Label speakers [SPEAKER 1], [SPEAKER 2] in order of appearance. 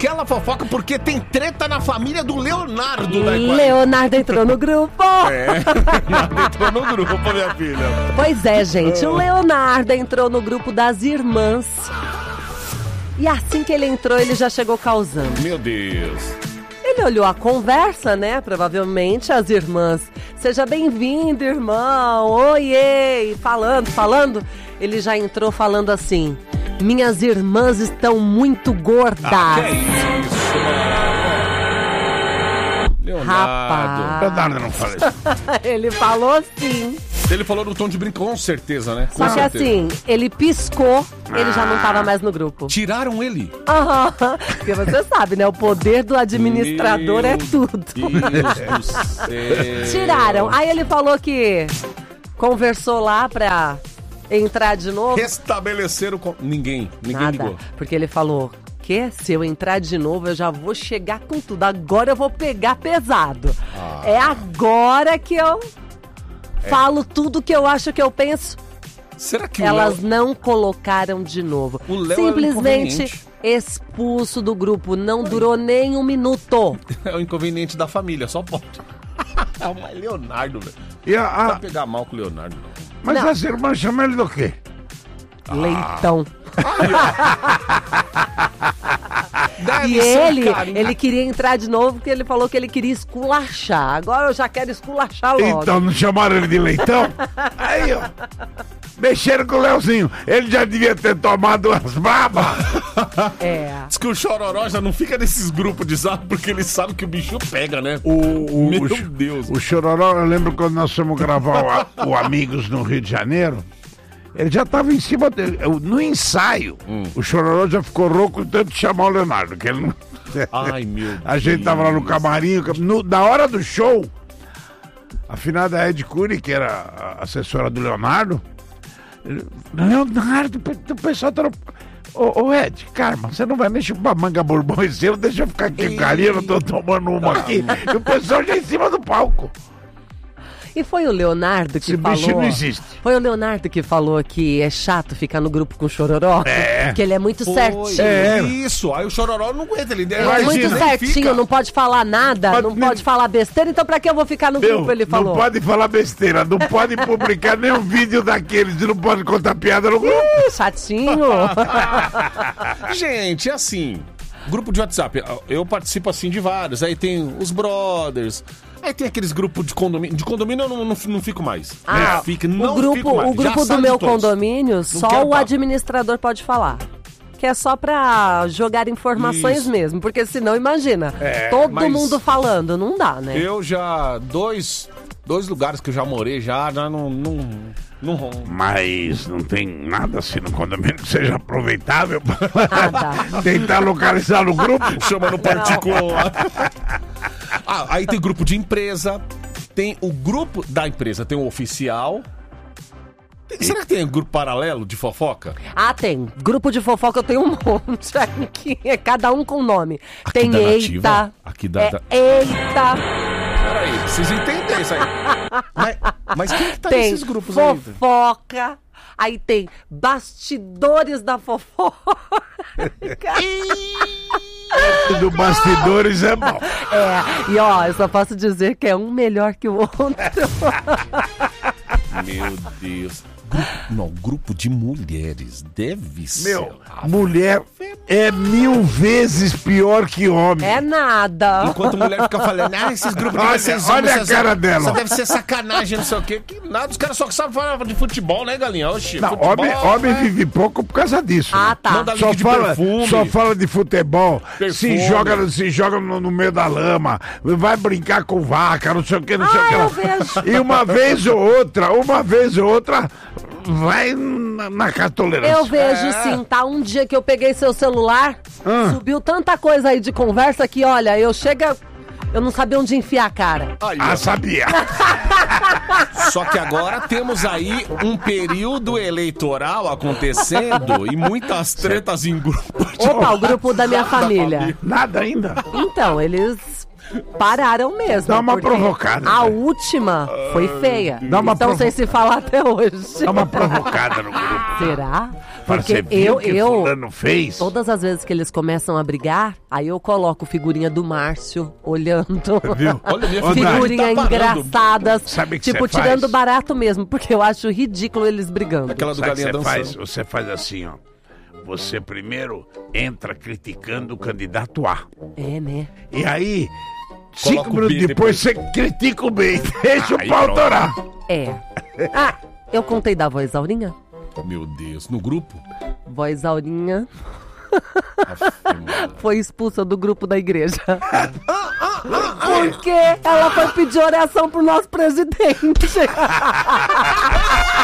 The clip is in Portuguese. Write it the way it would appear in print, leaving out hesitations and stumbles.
[SPEAKER 1] aquela fofoca porque tem treta na família do Leonardo da Equalize.
[SPEAKER 2] Leonardo entrou no grupo.
[SPEAKER 1] Leonardo entrou no grupo, minha filha.
[SPEAKER 2] Pois é, gente, o Leonardo entrou no grupo das irmãs. E assim que ele entrou, ele já chegou causando.
[SPEAKER 1] Meu Deus.
[SPEAKER 2] Ele olhou a conversa, né? Provavelmente as irmãs. Seja bem-vindo, irmão. Oiê. Falando. Ele já entrou falando assim: minhas irmãs estão muito gordas.
[SPEAKER 1] Que isso, mano? Leonardo.
[SPEAKER 2] Rapaz.
[SPEAKER 3] Leonardo não fala isso.
[SPEAKER 2] Ele falou sim.
[SPEAKER 1] Ele falou no tom de brinco, com certeza, né?
[SPEAKER 2] Só que assim, ele piscou, ele já não tava mais no grupo.
[SPEAKER 1] Tiraram ele.
[SPEAKER 2] Aham. Porque você sabe, né? O poder do administrador é tudo.
[SPEAKER 1] Deus do céu.
[SPEAKER 2] Tiraram. Aí ele falou que conversou lá pra entrar de novo.
[SPEAKER 1] Restabeleceram Ninguém
[SPEAKER 2] Nada,
[SPEAKER 1] ligou.
[SPEAKER 2] porque ele falou que se eu entrar de novo eu já vou chegar com tudo. Agora eu vou pegar pesado. É agora que eu falo tudo que eu acho que eu penso.
[SPEAKER 1] Será que
[SPEAKER 2] Elas não colocaram de novo.
[SPEAKER 1] O Léo
[SPEAKER 2] simplesmente expulso do grupo. Não durou nem um minuto.
[SPEAKER 1] é o inconveniente da família, só pode. É o Leonardo, velho.
[SPEAKER 3] E
[SPEAKER 1] Não vai pegar mal com o Leonardo, não.
[SPEAKER 3] Mas
[SPEAKER 2] Não.
[SPEAKER 3] as irmãs chamam ele do quê?
[SPEAKER 2] Leitão.
[SPEAKER 1] Deve
[SPEAKER 2] E
[SPEAKER 1] ser
[SPEAKER 2] ele queria entrar de novo porque ele falou que ele queria esculachar. Agora eu já quero esculachar logo.
[SPEAKER 3] Então não chamaram ele de leitão? Aí, ó. Mexeram com o Leozinho. Ele já devia ter tomado as babas.
[SPEAKER 2] É.
[SPEAKER 1] Diz que o Chororó já não fica nesses grupos de zap porque ele sabe que o bicho pega, né? Meu Deus.
[SPEAKER 3] O Chororó, eu lembro quando nós fomos gravar o Amigos no Rio de Janeiro. Ele já estava em cima dele. No ensaio, o Chororó já ficou rouco tanto de chamar o Leonardo. Que ele não...
[SPEAKER 1] Ai, meu Deus.
[SPEAKER 3] A gente tava lá no camarim. Na hora do show, a finada Ed Cury, que era a assessora do Leonardo, Leonardo, o pessoal tá no... Ô Ed, Karma, você não vai mexer com a manga bourbon esse ano? Deixa eu ficar aqui com carinho, eu tô tomando uma aqui. E o pessoal já em cima do palco.
[SPEAKER 2] E foi o Leonardo que
[SPEAKER 3] Esse
[SPEAKER 2] falou...
[SPEAKER 3] bicho não existe.
[SPEAKER 2] Foi o Leonardo que falou que é chato ficar no grupo com o Chororó? Que ele é muito certinho.
[SPEAKER 1] Isso, aí o Chororó não aguenta, ele
[SPEAKER 2] Ele é muito certinho, não pode falar nada, não pode falar besteira, então pra que eu vou ficar no grupo, ele falou.
[SPEAKER 3] Não pode falar besteira, não pode publicar nenhum vídeo daqueles, não pode contar piada no grupo.
[SPEAKER 2] Ih, chatinho.
[SPEAKER 1] Gente, assim, grupo de WhatsApp, eu participo assim de vários, aí tem os brothers, aí tem aqueles grupos de condomínio. De condomínio eu não fico mais.
[SPEAKER 2] O grupo do meu condomínio, só o administrador pode falar. Que é só pra jogar informações mesmo. Porque senão, imagina, todo mundo falando, não dá, né?
[SPEAKER 1] Eu já, dois lugares que eu já morei, já não.
[SPEAKER 3] Mas não tem nada assim no condomínio que seja aproveitável pra
[SPEAKER 2] Nada.
[SPEAKER 3] tentar localizar no grupo.
[SPEAKER 1] Chama no particular. Aí tem grupo de empresa, tem o grupo da empresa, tem o oficial. Será que tem grupo paralelo de fofoca?
[SPEAKER 2] Tem. Grupo de fofoca eu tenho um monte aqui. É cada um com nome.
[SPEAKER 1] Aqui
[SPEAKER 2] tem
[SPEAKER 1] da
[SPEAKER 2] Eita.
[SPEAKER 1] Nativa? Aqui da...
[SPEAKER 2] Eita.
[SPEAKER 1] Peraí, preciso entender isso aí. Mas quem que tá
[SPEAKER 2] Tem
[SPEAKER 1] nesses grupos aí?
[SPEAKER 2] fofoca. Aí tem bastidores da fofoca.
[SPEAKER 3] Do bastidores é bom.
[SPEAKER 2] E ó, eu só posso dizer que é um melhor que o outro.
[SPEAKER 1] Meu Deus. Grupo de mulheres. Deve ser.
[SPEAKER 3] Mulher é 1000 vezes pior que homem.
[SPEAKER 2] É nada.
[SPEAKER 1] Enquanto mulher fica falando, esses grupos de vocês
[SPEAKER 3] olha a cara dela.
[SPEAKER 1] Isso deve ser sacanagem, não sei o quê. Que nada, os caras só sabem falar de futebol, né, galinha? Oxi,
[SPEAKER 3] Não,
[SPEAKER 1] futebol,
[SPEAKER 3] homem vive pouco por causa disso.
[SPEAKER 2] Ah, tá.
[SPEAKER 1] Manda link de perfume.
[SPEAKER 3] Só fala de futebol,
[SPEAKER 1] Perfume.
[SPEAKER 3] se joga no meio da lama, vai brincar com vaca, não sei o que, não sei o que.
[SPEAKER 2] eu vejo.
[SPEAKER 3] E uma vez ou outra, vai na cartolerância.
[SPEAKER 2] Eu vejo sim, tá? Um dia que eu peguei seu celular, subiu tanta coisa aí de conversa que, olha, eu não sabia onde enfiar a cara.
[SPEAKER 3] Sabia.
[SPEAKER 1] Só que agora temos aí um período eleitoral acontecendo e muitas tretas em grupo.
[SPEAKER 2] Opa, o grupo da minha família.
[SPEAKER 3] Nada ainda.
[SPEAKER 2] Então, eles pararam mesmo.
[SPEAKER 3] Dá uma
[SPEAKER 2] porque
[SPEAKER 3] provocada,
[SPEAKER 2] A
[SPEAKER 3] né?
[SPEAKER 2] última foi feia.
[SPEAKER 3] Dá uma
[SPEAKER 2] Então sem se falar até hoje.
[SPEAKER 3] Dá uma provocada no grupo.
[SPEAKER 2] Será?
[SPEAKER 3] Você viu que fulano fez?
[SPEAKER 2] Todas as vezes que eles começam a brigar, aí eu coloco figurinha do Márcio olhando.
[SPEAKER 3] Viu?
[SPEAKER 1] Olha, minha
[SPEAKER 3] Ô, Dani,
[SPEAKER 2] Figurinha
[SPEAKER 1] tá parando.
[SPEAKER 2] engraçadas.
[SPEAKER 3] Sabe o que
[SPEAKER 2] tipo,
[SPEAKER 3] você faz?
[SPEAKER 2] tirando barato mesmo, porque eu acho ridículo eles brigando.
[SPEAKER 1] Aquela do
[SPEAKER 3] Sabe o que
[SPEAKER 1] galinha
[SPEAKER 3] você faz?
[SPEAKER 1] dançando.
[SPEAKER 3] Você faz assim, ó. Você primeiro entra criticando o candidato A.
[SPEAKER 2] É, né?
[SPEAKER 3] E aí,
[SPEAKER 1] Coloca
[SPEAKER 3] 5
[SPEAKER 1] o
[SPEAKER 3] minutos
[SPEAKER 1] B
[SPEAKER 3] depois você critica o B. Deixa
[SPEAKER 1] Aí
[SPEAKER 3] o pau
[SPEAKER 1] pronto.
[SPEAKER 3] torar.
[SPEAKER 2] É. Ah, eu contei da voz Aurinha?
[SPEAKER 1] Meu Deus, no grupo?
[SPEAKER 2] Voz Aurinha
[SPEAKER 1] Aff, mano.
[SPEAKER 2] foi expulsa do grupo da igreja. Porque ela foi pedir oração pro nosso presidente.